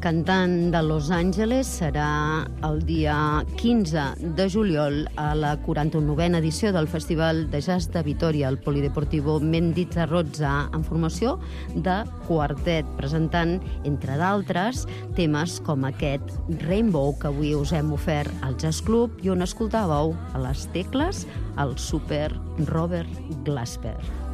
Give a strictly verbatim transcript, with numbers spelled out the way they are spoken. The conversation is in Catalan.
cantant de Los Angeles, serà el dia quinze de juliol a la quaranta-novena edició del Festival de Jazz de Vitoria, al Polideportivo Mendizarrotza, en formació de quartet, presentant, entre d'altres, temes com aquest Rainbow que avui us hem ofert al Jazz Club i on escoltàveu a les tecles el super Robert Glasper.